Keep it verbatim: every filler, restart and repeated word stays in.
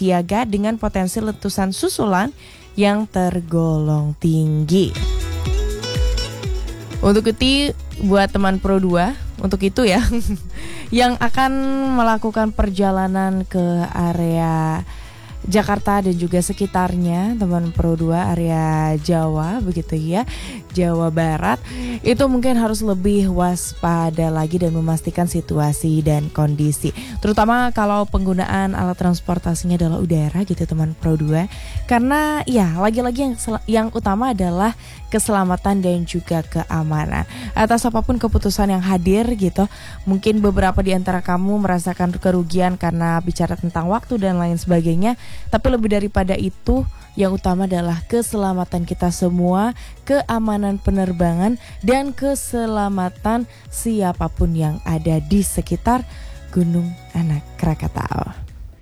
siaga dengan potensi letusan susulan yang tergolong tinggi. Untuk itu buat teman Pro dua, untuk itu ya yang akan melakukan perjalanan ke area Jakarta dan juga sekitarnya, teman Pro dua area Jawa begitu ya, Jawa Barat, itu mungkin harus lebih waspada lagi dan memastikan situasi dan kondisi. Terutama kalau penggunaan alat transportasinya adalah udara gitu teman Pro dua. Karena ya lagi-lagi yang yang utama adalah keselamatan dan juga keamanan. Atas apapun keputusan yang hadir gitu, mungkin beberapa di antara kamu merasakan kerugian karena bicara tentang waktu dan lain sebagainya. Tapi lebih daripada itu, yang utama adalah keselamatan kita semua, keamanan penerbangan, dan keselamatan siapapun yang ada di sekitar Gunung Anak Krakatau.